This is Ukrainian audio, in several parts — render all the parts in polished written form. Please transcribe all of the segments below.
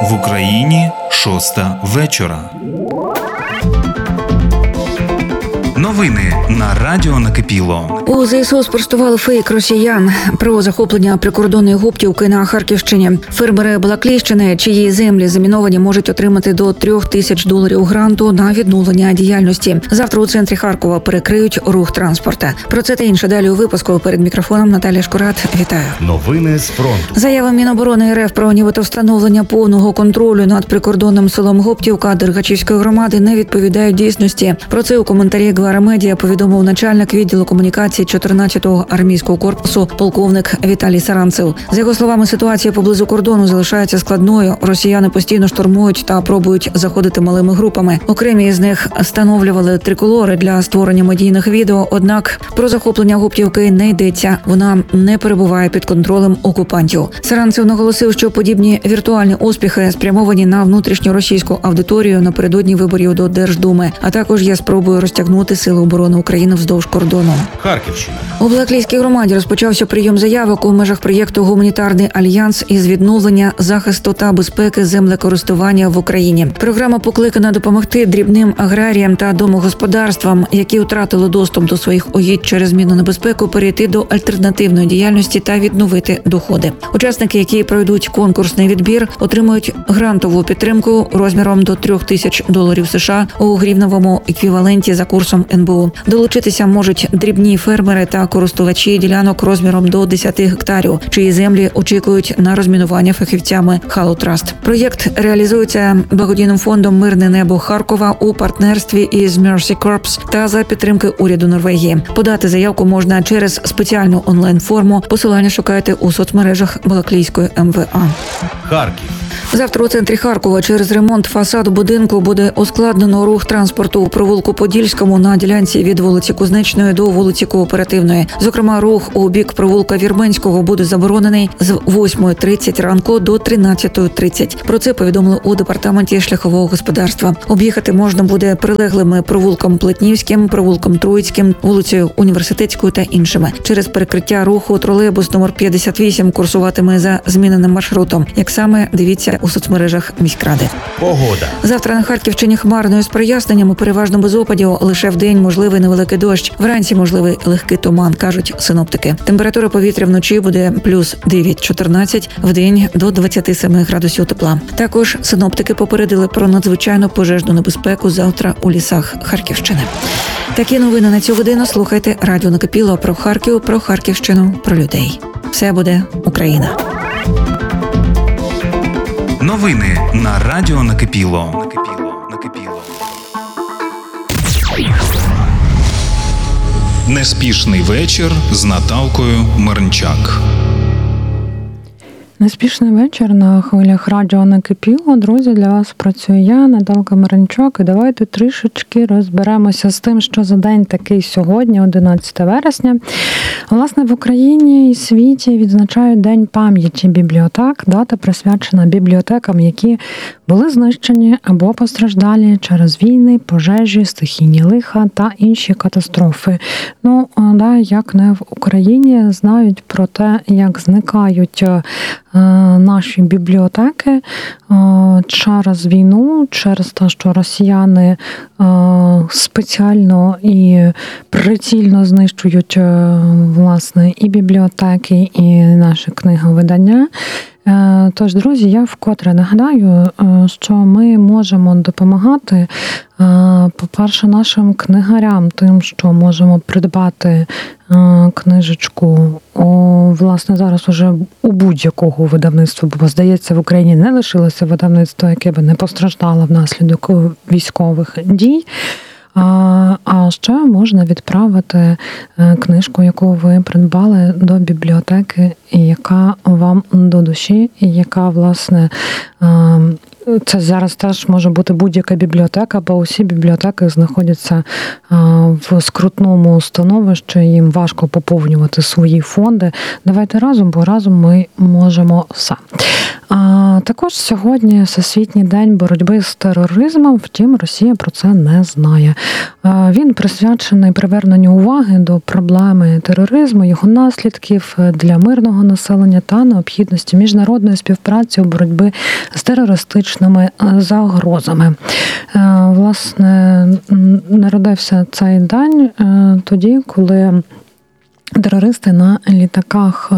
В Україні 6 вечора. Новини на Радіо Накипіло. У ЗСУ спростували фейк росіян про захоплення прикордонної Гуптівки на Харківщині. Фермери Балаклійщини, чиї землі заміновані, можуть отримати до $3000 гранту на відновлення діяльності. Завтра у центрі Харкова перекриють рух транспорта. Про це та інше далі у випуску. Перед мікрофоном Наталія Шкурат. Вітаю. Новини з фронту. Заява Міноборони РФ про нібито встановлення повного контролю над прикордонним селом Гуптівка Дергачівської громади не відповідають дійсності. Про це у коментарі Гвара Медіа повідомив начальник відділу комунікації 14-го армійського корпусу полковник Віталій Саранцев. За його словами, ситуація поблизу кордону залишається складною. Росіяни постійно штурмують та пробують заходити малими групами. Окремі з них встановлювали триколори для створення медійних відео, однак про захоплення Гуптівки не йдеться. Вона не перебуває під контролем окупантів. Саранцев наголосив, що подібні віртуальні успіхи спрямовані на внутрішню російську аудиторію напередодні виборів до Держдуми, а також є спробою розтягнути Сили оборони України вздовж кордону. Харківщина. У Балаклійській громаді розпочався прийом заявок у межах проєкту «Гуманітарний альянс» із відновлення, захисту та безпеки землекористування в Україні. Програма покликана допомогти дрібним аграріям та домогосподарствам, які втратили доступ до своїх угідь через зміну на безпеку, перейти до альтернативної діяльності та відновити доходи. Учасники, які пройдуть конкурсний відбір, отримують грантову підтримку розміром до $3000 США у гривневому еквіваленті за курсом НБУ. Долучитися можуть дрібні фермери та користувачі ділянок розміром до 10 гектарів, чиї землі очікують на розмінування фахівцями Халотраст. Проєкт реалізується благодійним фондом «Мирне небо Харкова» у партнерстві із Mercy Corps та за підтримки уряду Норвегії. Подати заявку можна через спеціальну онлайн-форму. Посилання шукайте у соцмережах Балаклійської МВА. Харків. Завтра у центрі Харкова через ремонт фасаду будинку буде ускладнено рух транспорту у провулку Подільському на ділянці від вулиці Кузнечної до вулиці Кооперативної. Зокрема, рух у бік провулка Вірменського буде заборонений з 8:30 ранку до 13:30. Про це повідомили у департаменті шляхового господарства. Об'їхати можна буде прилеглими провулком Плетнівським, провулком Троїцьким, вулицею Університетською та іншими. Через перекриття руху тролейбус номер 58 курсуватиме за зміненим маршрутом. Як саме, дивіться у соцмережах міськради. Погода. Завтра на Харківщині хмарно з проясненнями, переважно без опадів, лише вдень можливий невеликий дощ. Вранці можливий легкий туман, кажуть синоптики. Температура повітря вночі буде плюс 9-14, вдень до 27 градусів тепла. Також синоптики попередили про надзвичайну пожежну небезпеку завтра у лісах Харківщини. Такі новини на цю годину. Слухайте Радіо Накипіло про Харків, про Харківщину, про людей. Все буде Україна. Новини на Радіо Накипіло. Неспішний вечір з Наталкою Мирнчак. Неспішний вечір на хвилях Радіо Накипіло. Друзі, для вас працюю я, Наталка Мирнчак. І давайте трішечки розберемося з тим, що за день такий сьогодні, 11 вересня. Власне, в Україні і світі відзначають День пам'яті бібліотек. Дата присвячена бібліотекам, які були знищені або постраждалі через війни, пожежі, стихійні лиха та інші катастрофи. Як не в Україні, знають про те, як зникають наші бібліотеки через війну, через те, що росіяни спеціально і прицільно знищують власне і бібліотеки, і наші книговидання. Тож, друзі, я вкотре нагадаю, що ми можемо допомагати, по-перше, нашим книгарям тим, що можемо придбати книжечку, власне, зараз уже у будь-якого видавництва, бо, здається, в Україні не лишилося видавництва, яке би не постраждало внаслідок військових дій. А ще можна відправити книжку, яку ви придбали до бібліотеки, і яка вам до душі, і яка, власне, це зараз теж може бути будь-яка бібліотека, бо усі бібліотеки знаходяться в скрутному становищі, їм важко поповнювати свої фонди. Давайте разом, бо разом ми можемо все. Також сьогодні Всесвітній день боротьби з тероризмом, втім Росія про це не знає. Він присвячений приверненню уваги до проблеми тероризму, його наслідків для мирного населення та необхідності міжнародної співпраці у боротьбі з терористичними загрозами. Власне, народився цей день тоді, коли терористи на літаках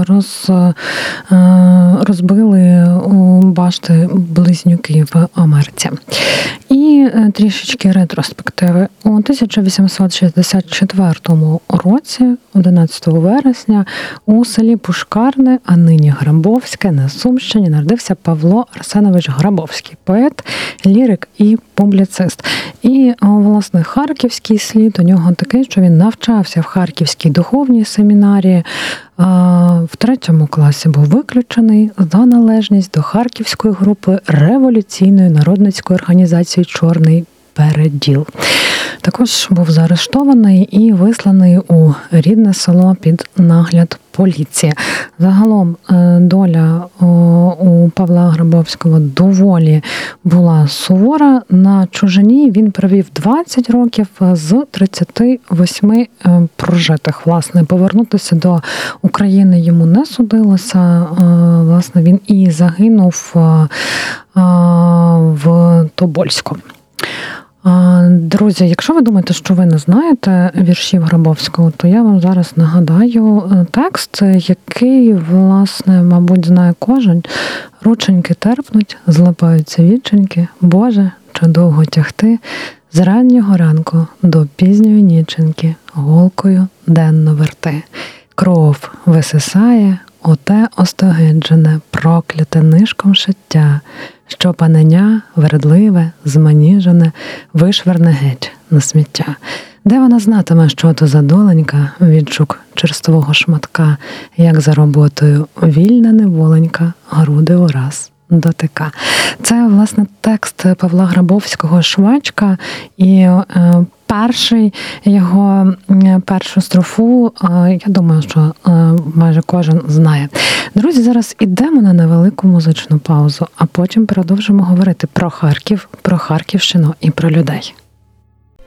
розбили башти близнюки в Америці. І трішечки ретроспективи. У 1864 році, 11 вересня, у селі Пушкарне, а нині Грабовське, на Сумщині, народився Павло Арсенович Грабовський, поет, лірик і публіцист. І, власне, харківський слід у нього такий, що він навчався в Харківській духовній семінарії, в 3 класі був виключений за належність до Харківської групи революційної народницької організації «Чорний переділ». Також був заарештований і висланий у рідне село під нагляд поліції. Загалом доля у Павла Грабовського доволі була сувора. На чужині він провів 20 років з 38 прожитих. Власне, повернутися до України йому не судилося. Власне, він і загинув в Тобольську. Друзі, якщо ви думаєте, що ви не знаєте віршів Грабовського, то я вам зараз нагадаю текст, який, власне, мабуть, знає кожен. Рученьки терпнуть, злипаються віченьки, Боже, чи довго тягти, з раннього ранку до пізньої ніченьки, голкою денно верти. Кров висисає, оте остогиджене, прокляте нишком шиття, що паненя вередливе, зманіжене, вишверне геть на сміття. Де вона знатиме, що то за доленька, відшук черствого шматка, як за роботою вільна неволенька, груди ураз дотика. Це, власне, текст Павла Грабовського «Швачка», і першу строфу, я думаю, що майже кожен знає. Друзі, зараз ідемо на невелику музичну паузу, а потім продовжимо говорити про Харків, про Харківщину і про людей.